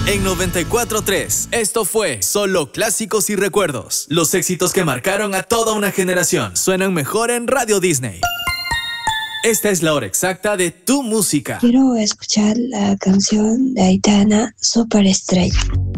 En 94.3, esto fue Solo Clásicos y Recuerdos. Los éxitos que marcaron a toda una generación suenan mejor en Radio Disney. Esta es la hora exacta de tu música. Quiero escuchar la canción de Aitana, Superestrella.